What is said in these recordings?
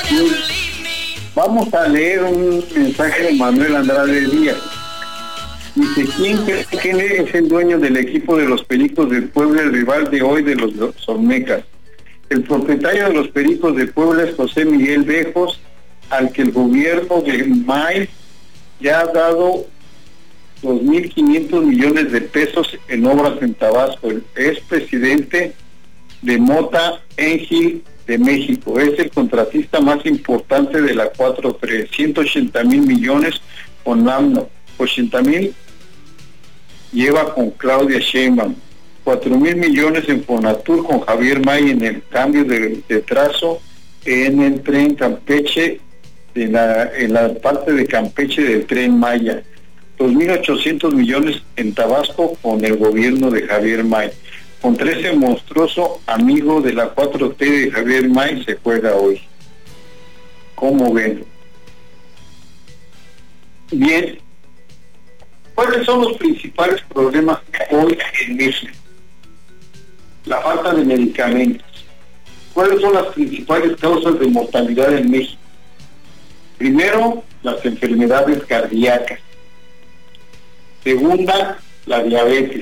Sí. Vamos a leer un mensaje de Manuel Andrade Díaz. Dice: ¿Quién es el dueño del equipo de los Pericos de Puebla, el rival de hoy de los Olmecas? El propietario de los Pericos de Puebla es José Miguel Bejos, al que el gobierno de May ya ha dado 2.500 millones de pesos en obras en Tabasco. Es presidente de Mota Engil de México. Es el contratista más importante de la 4-3. 180,000 millones con AMLO. 80,000 lleva con Claudia Sheinbaum. 4,000 millones en Fonatur con Javier May en el cambio de trazo en el tren Campeche, en la parte de Campeche del tren Maya. 2.800 millones en Tabasco con el gobierno de Javier May. Contra ese monstruoso amigo de la 4T de Javier May se juega hoy. ¿Cómo ven? Bien. ¿Cuáles son los principales problemas hoy en México? La falta de medicamentos. ¿Cuáles son las principales causas de mortalidad en México? Primero, las enfermedades cardíacas. Segunda, la diabetes.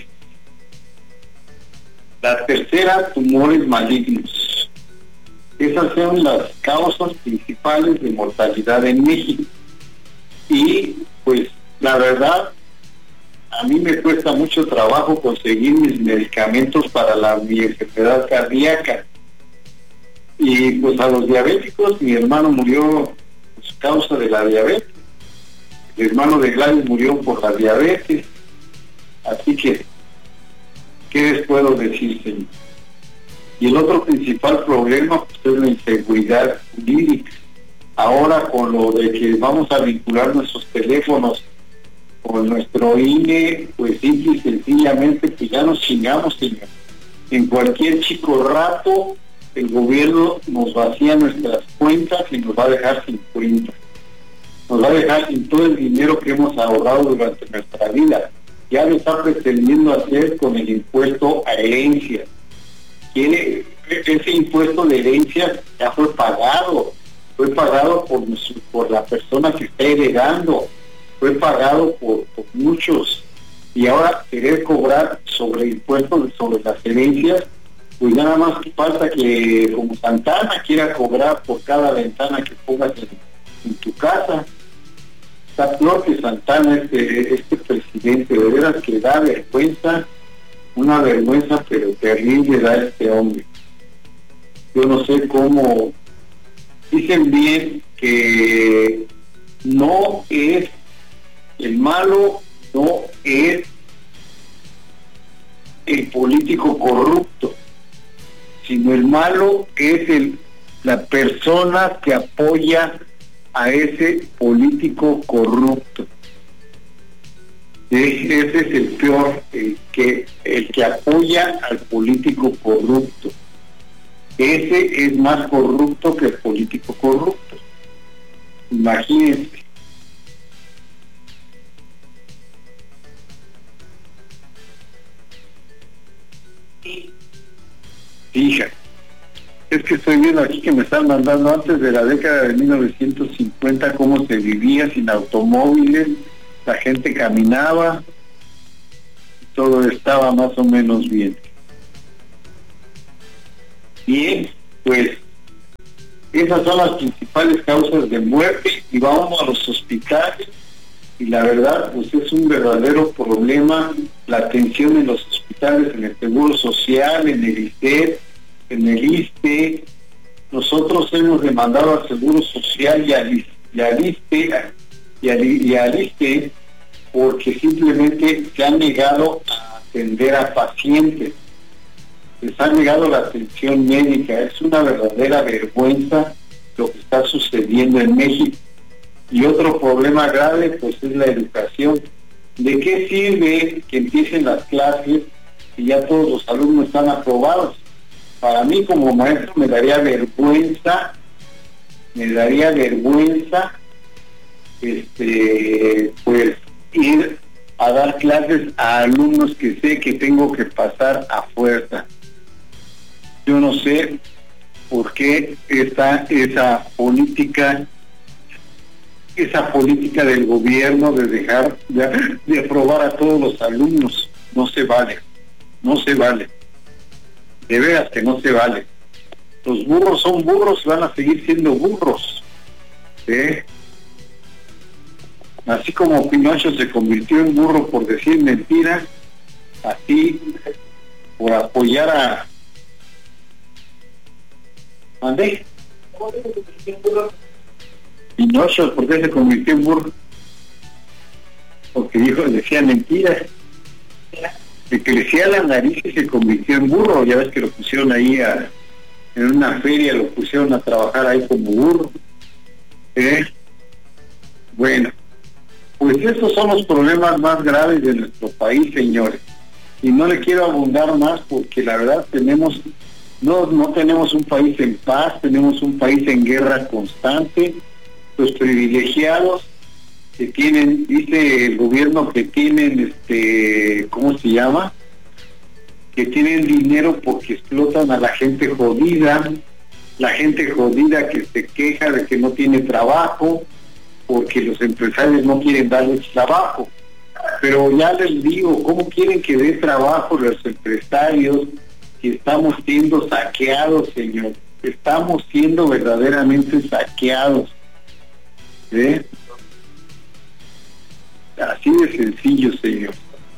La tercera, tumores malignos. Esas son las causas principales de mortalidad en México. Y pues la verdad, a mí me cuesta mucho trabajo conseguir mis medicamentos para mi enfermedad cardíaca. Y pues a los diabéticos, mi hermano murió por causa de la diabetes. El hermano de Gladys murió por la diabetes. Así que, ¿qué les puedo decir, señor? Y el otro principal problema pues, es la inseguridad jurídica. Ahora con lo de que vamos a vincular nuestros teléfonos con nuestro INE, pues simple y sencillamente pues ya nos chingamos, señor. En cualquier chico rato el gobierno nos vacía nuestras cuentas y nos va a dejar sin cuentas. Nos va a dejar sin todo el dinero que hemos ahorrado durante nuestra vida. Ya lo está pretendiendo hacer con el impuesto a herencia. Ese impuesto de herencia ya fue pagado por la persona que está heredando, fue pagado por muchos, y ahora querer cobrar sobre impuestos sobre las herencias, pues nada más falta que como Santana quiera cobrar por cada ventana que pongas en tu casa. Está peor que Santana este presidente, de veras que da vergüenza, una vergüenza pero terrible da este hombre. Yo no sé cómo. Dicen bien que no es el malo, no es el político corrupto, sino el malo es la persona que apoya a ese político corrupto. Ese es el peor, el que apoya al político corrupto. Ese es más corrupto que el político corrupto. Imagínense. Fíjate, es que estoy viendo aquí que me están mandando antes de la década de 1950 cómo se vivía sin automóviles, la gente caminaba, todo estaba más o menos bien. Bien, pues esas son las principales causas de muerte y vamos a los hospitales y la verdad pues es un verdadero problema la atención en los hospitales, en el Seguro Social, en el ISSSTE, en el ISSSTE. Nosotros hemos demandado al Seguro Social y al ISSSTE porque simplemente se han negado a atender a pacientes. Les han negado la atención médica. Es una verdadera vergüenza lo que está sucediendo en México. Y otro problema grave pues es la educación. ¿De qué sirve que empiecen las clases y ya todos los alumnos están aprobados? Para mí como maestro me daría vergüenza pues ir a dar clases a alumnos que sé que tengo que pasar a fuerza. Yo no sé por qué está esa política del gobierno de dejar de aprobar a todos los alumnos. No se vale, de veras que no se vale. Los burros son burros y van a seguir siendo burros, así como Pinocho se convirtió en burro por decir mentiras, así por apoyar a Pinocho. ¿Por qué se convirtió en burro? Porque decía mentiras, le crecía la nariz y se convirtió en burro. Ya ves que lo pusieron ahí en una feria, lo pusieron a trabajar ahí como burro. Bueno, pues estos son los problemas más graves de nuestro país, señores, y no le quiero abundar más porque la verdad no tenemos un país en paz, tenemos un país en guerra constante. Los privilegiados que tienen, dice el gobierno, que tienen ¿cómo se llama? Que tienen dinero porque explotan a la gente jodida que se queja de que no tiene trabajo, porque los empresarios no quieren darles trabajo. Pero ya les digo, ¿cómo quieren que dé trabajo los empresarios si estamos siendo saqueados, señor? Estamos siendo verdaderamente saqueados. Así de sencillo, señor.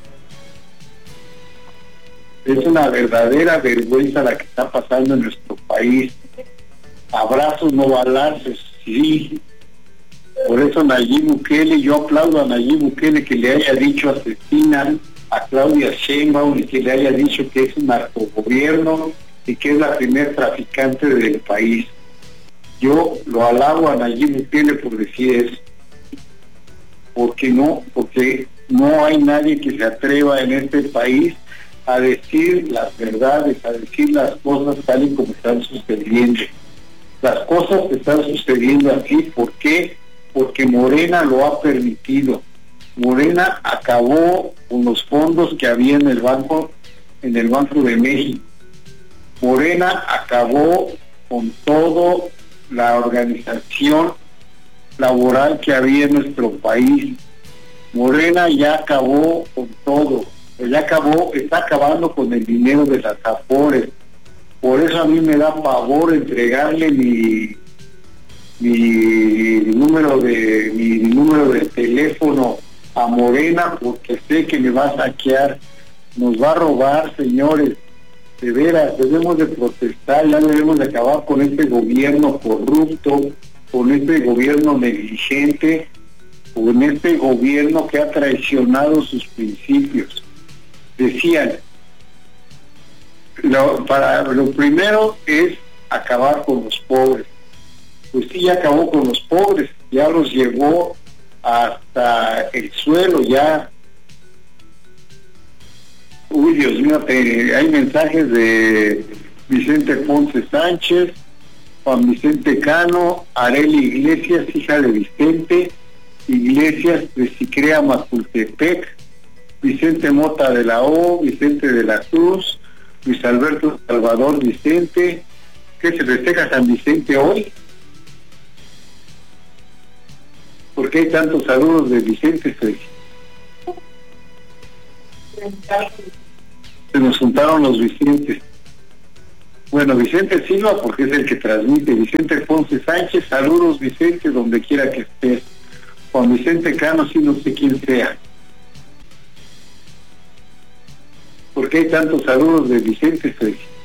Es una verdadera vergüenza la que está pasando en nuestro país. Abrazos, no balazos, sí. Por eso Nayib Bukele, yo aplaudo a Nayib Bukele que le haya dicho asesina a Claudia Sheinbaum y que le haya dicho que es un narcogobierno y que es la primer traficante del país. Yo lo alabo a Nayib Bukele por decir eso, porque no hay nadie que se atreva en este país a decir las verdades, a decir las cosas tal y como están sucediendo. Las cosas están sucediendo así, ¿por qué? Porque Morena lo ha permitido. Morena acabó con los fondos que había en el Banco de México. Morena acabó con toda la organización laboral que había en nuestro país. Morena ya acabó con todo, está acabando con el dinero de las Afores. Por eso a mí me da pavor entregarle mi número de teléfono a Morena, porque sé que me va a saquear, nos va a robar, señores. De veras, debemos de protestar, ya debemos de acabar con este gobierno corrupto, con este gobierno negligente, con este gobierno que ha traicionado sus principios. Decían, lo primero es acabar con los pobres. Pues sí, ya acabó con los pobres, ya los llevó hasta el suelo, ya. Uy, Dios mío, hay mensajes de Vicente Ponce Sánchez, Juan Vicente Cano, Areli Iglesias, hija de Vicente Iglesias de Sicrea Macultepec, Vicente Mota de la O, Vicente de la Cruz, Luis Alberto Salvador Vicente. ¿Qué se festeja San Vicente hoy? ¿Por qué hay tantos saludos de Vicente? Se nos juntaron los Vicentes. Bueno, Vicente Silva porque es el que transmite. Vicente Ponce Sánchez, saludos Vicente donde quiera que estés. Juan Vicente Cano, sí, no sé quién sea. ¿Por qué hay tantos saludos de Vicente?